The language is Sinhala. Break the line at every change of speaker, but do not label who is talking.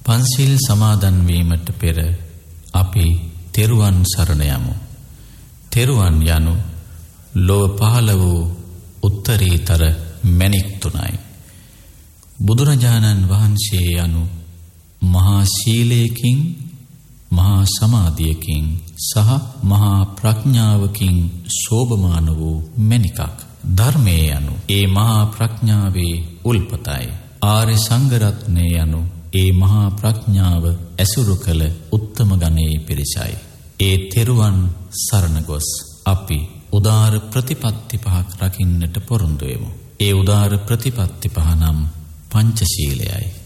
පන්සිල් සමාදන් වීමට පෙර අපි තෙරුවන් සරණ යමු. තෙරුවන් යනු ලොව පහළ වූ උත්තරීතර මැණික් තුනයි. බුදුරජාණන් වහන්සේ යනු මහා ශීලයකින්, මහා සමාධියකින් සහ මහා ප්‍රඥාවකින් शोभमान වූ මැණිකක්. ධර්මයේ යනු ඒ මහා ප්‍රඥාවේ උල්පතයි. ආර්ය සංඝ රත්නය යනු ඒ මහා ප්‍රඥාව ඇසුරු කළ උත්තම ගණයේ පිරිසයි. ඒ තෙරුවන් සරණ ගොස් අපි උදාර ප්‍රතිපත්ති පහක් රකින්නට පොරොන්දු වෙමු. ඒ උදාර ප්‍රතිපත්ති පහ නම් පංචශීලයයි.